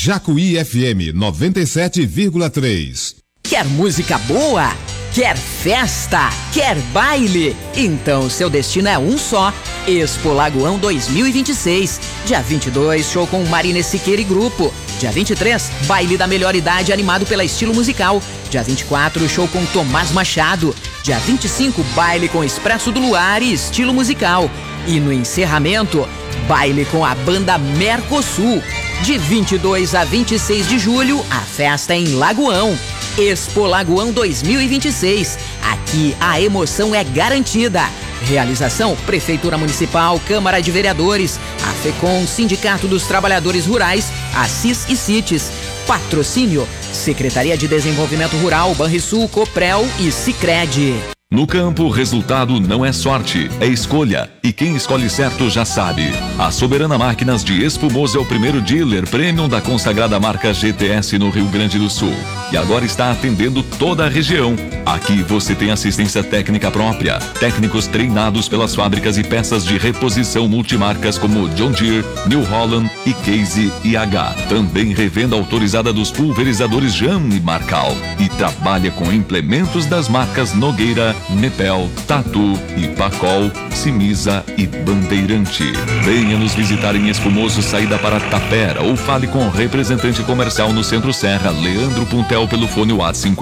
Jacuí FM 97,3. Quer música boa? Quer festa? Quer baile? Então seu destino é um só. Expo Lagoão 2026. Dia 22, show com Marina Siqueira e Grupo. Dia 23, baile da melhor idade animado pela Estilo Musical. Dia 24, show com Tomás Machado. Dia 25, baile com Expresso do Luar e Estilo Musical. E no encerramento, baile com a banda Mercosul. De 22 a 26 de julho, a festa é em Lagoão. Expo Lagoão 2026. Aqui a emoção é garantida. Realização: Prefeitura Municipal, Câmara de Vereadores, a FECOM, Sindicato dos Trabalhadores Rurais, Assis e CITES. Patrocínio: Secretaria de Desenvolvimento Rural, Banrisul, Coprel e Sicredi. No campo, o resultado não é sorte, é escolha. E quem escolhe certo já sabe. A Soberana Máquinas de Espumoso é o primeiro dealer premium da consagrada marca GTS no Rio Grande do Sul. E agora está atendendo toda a região. Aqui você tem assistência técnica própria, técnicos treinados pelas fábricas e peças de reposição multimarcas como John Deere, New Holland e Case IH. Também revenda autorizada dos pulverizadores Jam e Marcal. E trabalha com implementos das marcas Nogueira, Nepel, Tatu, Ipacol, Simisa e Bandeirante. Venha nos visitar em Espumoso, saída para Tapera, ou fale com o representante comercial no Centro Serra, Leandro Puntel, pelo fone WhatsApp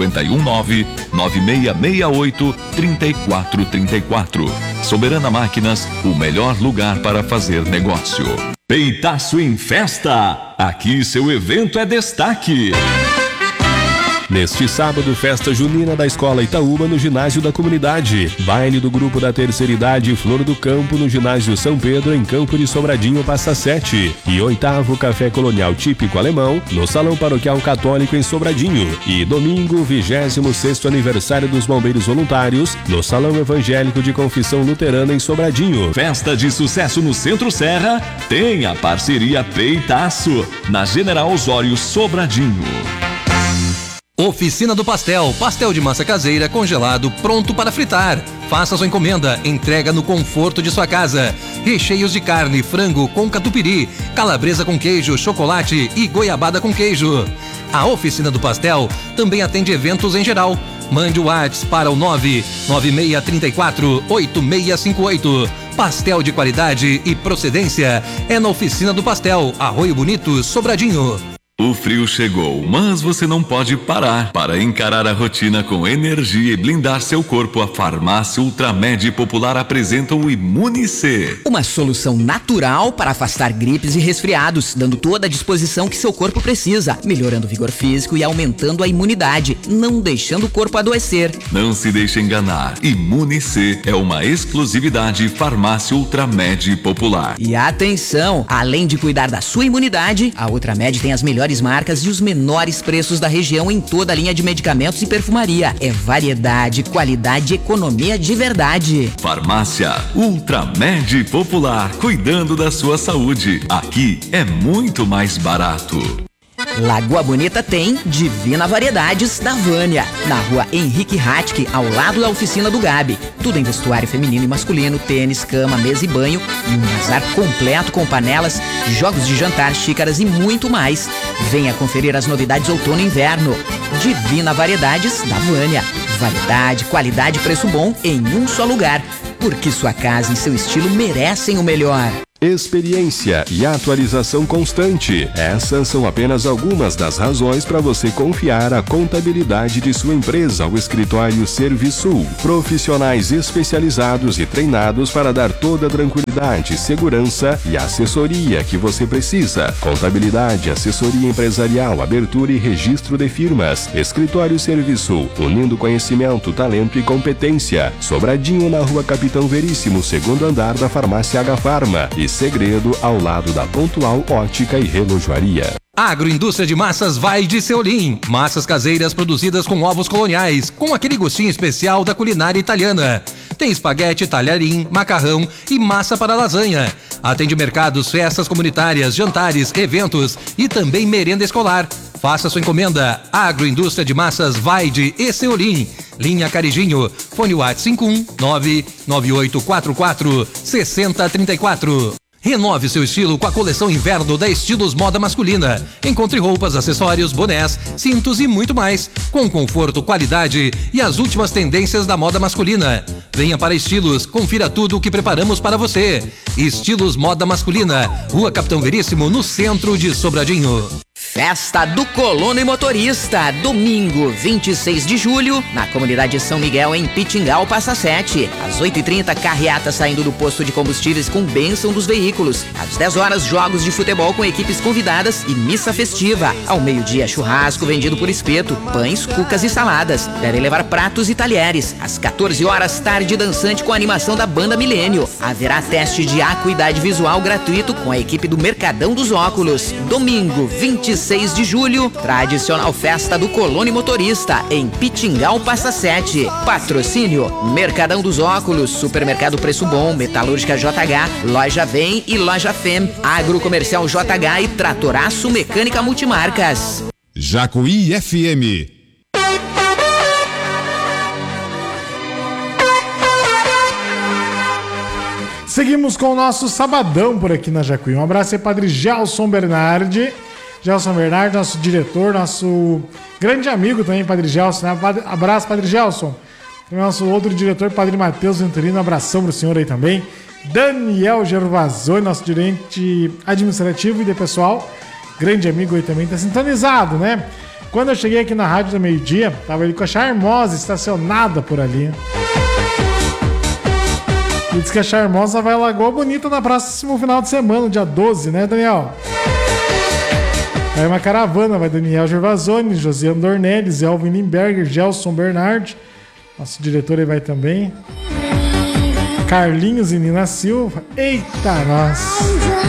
519-9668-3434. Soberana Máquinas, o melhor lugar para fazer negócio. Peitaço em Festa. Aqui seu evento é destaque. Neste sábado, festa junina da Escola Itaúba no ginásio da comunidade. Baile do grupo da terceira idade Flor do Campo no ginásio São Pedro, em Campo de Sobradinho, Passa 7. E 8º café colonial típico alemão no Salão Paroquial Católico em Sobradinho. E domingo, 26º aniversário dos Bombeiros Voluntários no Salão Evangélico de Confissão Luterana em Sobradinho. Festa de sucesso no Centro Serra tem a parceria Peitaço na General Osório, Sobradinho. Oficina do Pastel, pastel de massa caseira congelado pronto para fritar. Faça sua encomenda, entrega no conforto de sua casa. Recheios de carne, frango com catupiry, calabresa com queijo, chocolate e goiabada com queijo. A Oficina do Pastel também atende eventos em geral. Mande o WhatsApp para o 99634-8658. Pastel de qualidade e procedência é na Oficina do Pastel, Arroio Bonito, Sobradinho. O frio chegou, mas você não pode parar. Para encarar a rotina com energia e blindar seu corpo, a Farmácia Ultramed Popular apresenta o Imune-C. Uma solução natural para afastar gripes e resfriados, dando toda a disposição que seu corpo precisa, melhorando o vigor físico e aumentando a imunidade, não deixando o corpo adoecer. Não se deixe enganar. Imune-C é uma exclusividade Farmácia Ultramed Popular. E atenção, além de cuidar da sua imunidade, a Ultramed tem as melhores marcas e os menores preços da região em toda a linha de medicamentos e perfumaria. É variedade, qualidade e economia de verdade. Farmácia Ultramed Popular, cuidando da sua saúde. Aqui é muito mais barato. Lagoa Bonita tem Divina Variedades da Vânia, na rua Henrique Hatke, ao lado da oficina do Gabi. Tudo em vestuário feminino e masculino, tênis, cama, mesa e banho, e um bazar completo com panelas, jogos de jantar, xícaras e muito mais. Venha conferir as novidades outono e inverno. Divina Variedades da Vânia. Variedade, qualidade e preço bom em um só lugar, porque sua casa e seu estilo merecem o melhor. Experiência e atualização constante. Essas são apenas algumas das razões para você confiar a contabilidade de sua empresa ao escritório Serviçul. Profissionais especializados e treinados para dar toda a tranquilidade, segurança e assessoria que você precisa. Contabilidade, assessoria empresarial, abertura e registro de firmas. Escritório Serviçul, unindo conhecimento, talento e competência. Sobradinho, na rua Capitão Veríssimo, segundo andar da Farmácia H Farma. E Segredo, ao lado da Pontual Ótica e Relojoaria. Agroindústria de Massas vai de Seolim. Massas caseiras produzidas com ovos coloniais, com aquele gostinho especial da culinária italiana. Tem espaguete, talharim, macarrão e massa para lasanha. Atende mercados, festas comunitárias, jantares, eventos e também merenda escolar. Faça sua encomenda. Agroindústria de Massas Vaide e Seolim. Linha Carijinho. Fone WhatsApp 519-9844-6034. Renove seu estilo com a coleção inverno da Estilos Moda Masculina. Encontre roupas, acessórios, bonés, cintos e muito mais, com conforto, qualidade e as últimas tendências da moda masculina. Venha para Estilos, confira tudo o que preparamos para você. Estilos Moda Masculina, Rua Capitão Veríssimo, no centro de Sobradinho. Festa do Colono e Motorista, domingo 26 de julho, na comunidade São Miguel, em Pitingal, Passa Sete. Às 8h30, carreata saindo do posto de combustíveis com bênção dos veículos. Às 10 horas, jogos de futebol com equipes convidadas e missa festiva. Ao meio-dia, churrasco vendido por espeto, pães, cucas e saladas. Devem levar pratos e talheres. Às 14 horas, tarde dançante com a animação da Banda Milênio. Haverá teste de acuidade visual gratuito com a equipe do Mercadão dos Óculos. Domingo 26 de julho, tradicional festa do Colono e Motorista, em Pitingal, Passa Sete. Patrocínio: Mercadão dos Óculos, Supermercado Preço Bom, Metalúrgica JH, Loja Vem e Loja Fem, Agrocomercial JH e Tratoraço Mecânica Multimarcas. Jacuí FM. Seguimos com o nosso sabadão por aqui na Jacuí. Um abraço aí, Padre Gelson Bernardi. Gelson Bernardi, nosso diretor, nosso grande amigo também, Padre Gelson, né? Abraço, Padre Gelson. Nosso outro diretor, Padre Matheus Venturino, um abração pro senhor aí também. Daniel Gervasoni, nosso gerente administrativo e de pessoal, grande amigo aí também, tá sintonizado, né? Quando eu cheguei aqui na rádio do meio-dia, tava ele com a Charmosa estacionada por ali. E diz que a Charmosa vai a Lagoa Bonita na próximo final de semana, dia 12, né, Daniel? Vai uma caravana, vai Daniel Gervasoni, Josiane Dornelles, Elvin Limberger, Gelson Bernardi, nosso diretor aí vai também, Carlinhos e Nina Silva. Eita, nossa!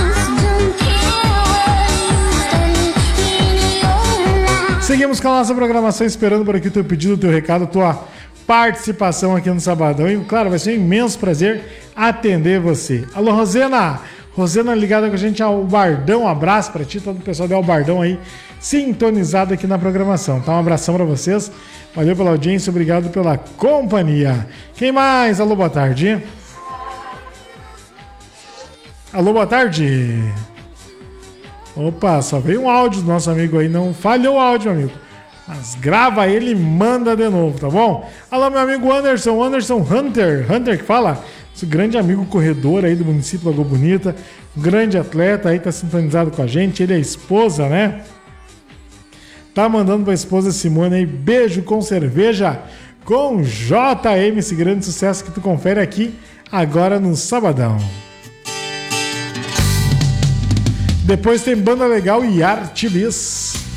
Seguimos com a nossa programação, esperando por aqui o teu pedido, o teu recado, a tua participação aqui no Sabadão. E claro, vai ser um imenso prazer atender você. Alô, Rosena! Rosena ligada com a gente ao Bardão, um abraço pra ti, todo o pessoal do Bardão aí, sintonizado aqui na programação, tá? Um abração pra vocês, valeu pela audiência, obrigado pela companhia. Quem mais? Alô, boa tarde. Alô, boa tarde. Opa, só veio um áudio do nosso amigo aí, não falhou o áudio, amigo. Mas grava ele e manda de novo, tá bom? Alô, meu amigo Anderson Hunter que fala... Esse grande amigo corredor aí do município de Lagoa Bonita, um grande atleta aí, tá sintonizado com a gente, ele é a esposa, né? Tá mandando pra esposa Simone aí, beijo com cerveja, com JM, esse grande sucesso que tu confere aqui, agora no Sabadão. Depois tem Banda Legal e Arte Bis.